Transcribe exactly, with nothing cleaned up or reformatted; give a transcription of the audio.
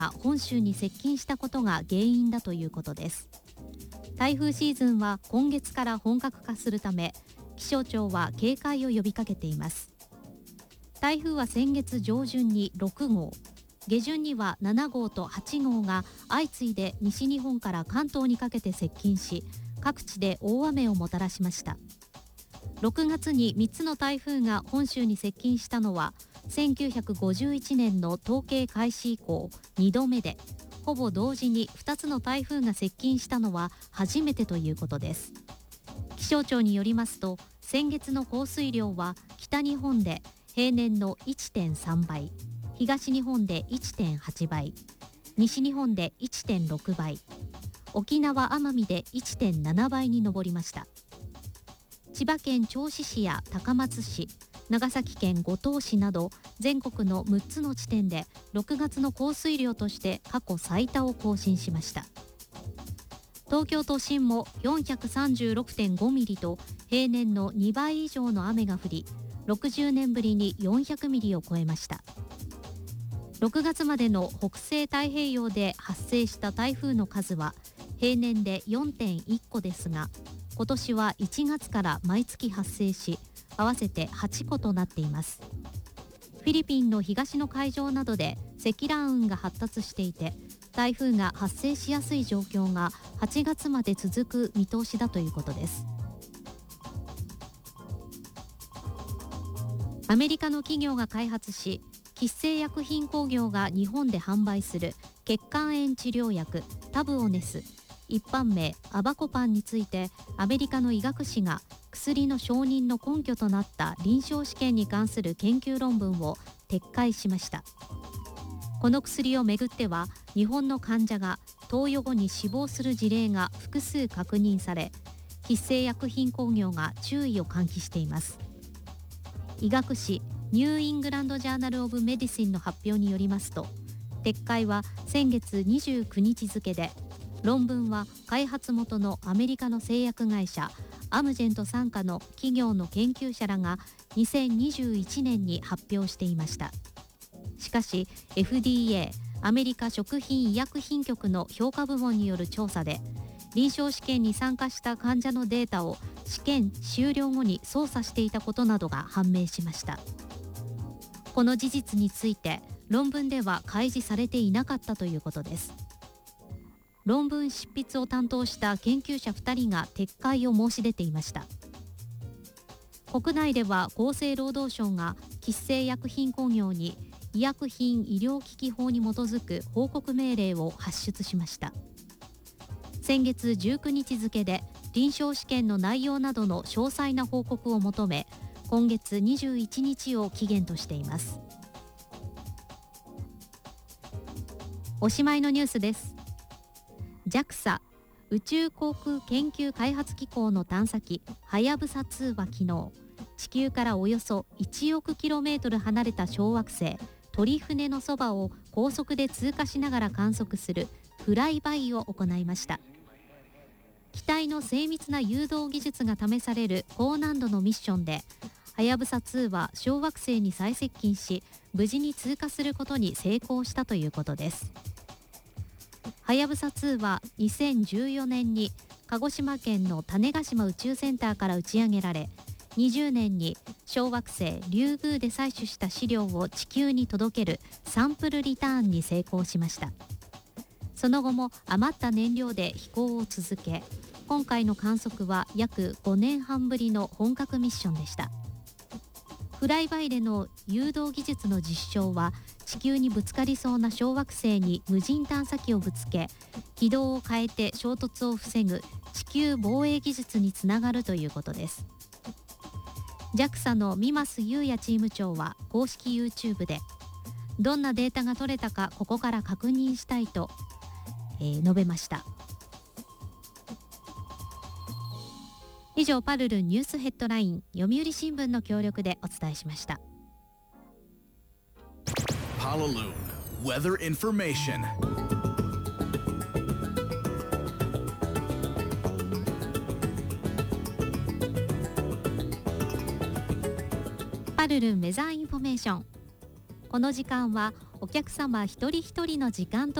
本州に接近したことが原因だということです。台風シーズンは今月から本格化するため、気象庁は警戒を呼びかけています。台風は先月上旬にろくごう、下旬にはななごうとはちごうが相次いで西日本から関東にかけて接近し、各地で大雨をもたらしました。ろくがつにみっつの台風が本州に接近したのはせんきゅうひゃくごじゅういちねんの統計開始以降にどめで、ほぼ同時にふたつの台風が接近したのは初めてということです。気象庁によりますと、先月の降水量は北日本で平年の いってんさんばい、東日本で いってんはちばい、西日本で いってんろくばい、沖縄・奄美で いってんななばいに上りました。千葉県銚子市や高松市、長崎県五島市など全国のむっつの地点でろくがつの降水量として過去最多を更新しました。東京都心も よんひゃくさんじゅうろくてんごミリと平年のにばい以上の雨が降り、ろくじゅうねんぶりによんひゃくミリを超えました。ろくがつまでの北西太平洋で発生した台風の数は平年で よんてんいっこですが、今年はいちがつから毎月発生し、合わせてはちことなっています。フィリピンの東の海上などで積乱雲が発達していて、台風が発生しやすい状況がはちがつまで続く見通しだということです。アメリカの企業が開発し、喫生薬品工業が日本で販売する血管炎治療薬タブオネス、一般名アバコパンについて、アメリカの医学誌が薬の承認の根拠となった臨床試験に関する研究論文を撤回しました。この薬をめぐっては、日本の患者が投与後に死亡する事例が複数確認され、喫生薬品工業が注意を喚起しています。医学誌ニューイングランドジャーナルオブメディシンの発表によりますと、撤回は先月にじゅうくにち付で、論文は開発元のアメリカの製薬会社アムジェント傘下の企業の研究者らがにせんにじゅういちねんに発表していました。しかし エフディーエー アメリカ食品医薬品局の評価部門による調査で、臨床試験に参加した患者のデータを試験終了後に操作していたことなどが判明しました。この事実について論文では開示されていなかったということです。論文執筆を担当した研究者ふたりが撤回を申し出ていました。国内では厚生労働省が喫生薬品工業に医薬品医療機器法に基づく報告命令を発出しました。先月じゅうくにち付で臨床試験の内容などの詳細な報告を求め、今月にじゅういちにちを期限としています。おしまいのニュースです。 ジャクサ 宇宙航空研究開発機構の探査機はやぶさには昨日、地球からおよそいちおくキロメートル離れた小惑星鳥船のそばを高速で通過しながら観測するフライバイを行いました。機体の精密な誘導技術が試される高難度のミッションで、はやぶさには小惑星に最接近し、無事に通過することに成功したということです。はやぶさにはにせんじゅうよねんに鹿児島県の種子島宇宙センターから打ち上げられ、にじゅうねんに小惑星リュウグウで採取した試料を地球に届けるサンプルリターンに成功しました。その後も余った燃料で飛行を続け、今回の観測は約ごねんはんぶりの本格ミッションでした。フライバイでの誘導技術の実証は、地球にぶつかりそうな小惑星に無人探査機をぶつけ、軌道を変えて衝突を防ぐ地球防衛技術につながるということです。ジャクサ の三増優也チーム長は公式 YouTube で、どんなデータが取れたかここから確認したいと、えー、述べました。以上、パルルニュースヘッドライン、読売新聞の協力でお伝えしました。 パルルン Weather Information。 パルルンウェザーインフォメーション。 この時間はお客様一人一人の時間と